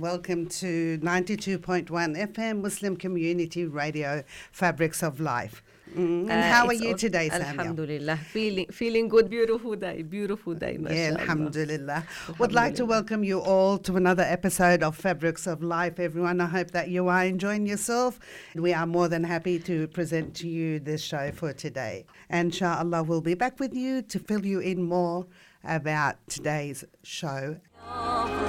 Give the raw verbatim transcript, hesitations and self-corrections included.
Welcome to ninety-two point one F M Muslim Community Radio, Fabrics of Life. Mm. And Uh, how are it's you al- today, Samia? Alhamdulillah. Feeling feeling good. Beautiful day. Beautiful day, Yeah, mashallah. alhamdulillah. Would like to Alhamdulillah. welcome you all to another episode of Fabrics of Life, everyone. I hope that you are enjoying yourself. We are more than happy to present to you this show for today. And inshallah, we'll be back with you to fill you in more about today's show.